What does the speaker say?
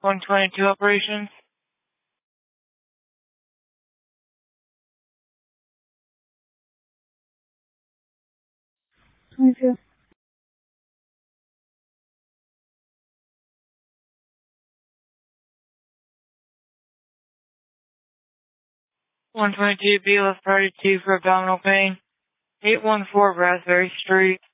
122 operations. 22. 122B left priority 2 for abdominal pain. 814 Raspberry Street.